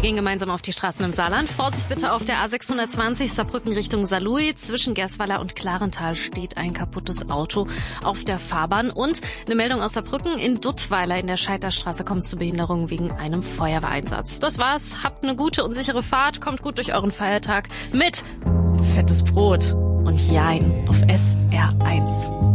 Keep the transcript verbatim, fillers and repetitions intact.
gehen gemeinsam auf die Straßen im Saarland. Vorsicht bitte auf der A sechshundertzwanzig Saarbrücken Richtung Saarlouis. Zwischen Gersweiler und Klarental steht ein kaputtes Auto auf der Fahrbahn. Und eine Meldung aus Saarbrücken: In Duttweiler in der Scheiterstraße kommt es zu Behinderungen wegen einem Feuerwehreinsatz. Das war's. Habt eine gute und sichere Fahrt. Kommt gut durch euren Feiertag mit fettes Brot und Jein auf S R eins.